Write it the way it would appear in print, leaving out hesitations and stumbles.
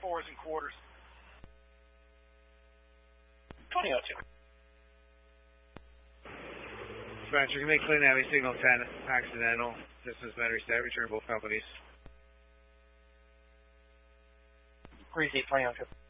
fours and quarters. 2002. Dispatcher, you may clean Navy signal 10, accidental, distance battery set, return both companies. Breezy 2002.